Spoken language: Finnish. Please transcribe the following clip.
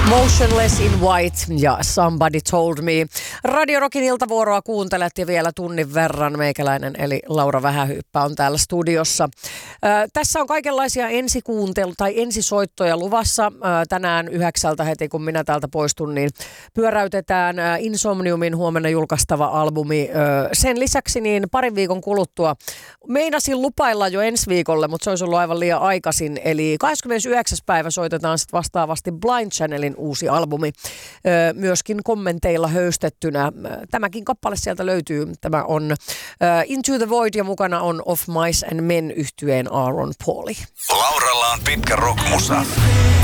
Motionless in White ja Somebody Told Me. Radio Rockin iltavuoroa kuuntelet ja vielä tunnin verran meikäläinen eli Laura Vähähyyppä on täällä studiossa. Tässä on kaikenlaisia ensisoittoja luvassa. Tänään 9 heti kun minä täältä poistun, niin pyöräytetään Insomniumin huomenna julkaistava albumi. Sen lisäksi niin parin viikon kuluttua meinasin lupailla jo ensi viikolle, mutta se olisi ollut aivan liian aikaisin. Eli 29. päivä soitetaan sitten vastaavasti Blind Channelin uusi albumi, myöskin kommenteilla höystettynä. Tämäkin kappale sieltä löytyy. Tämä on Into the Void ja mukana on Of Mice and Men -yhtyeen Aaron Pauli. Lauralla on pitkä rockmusa.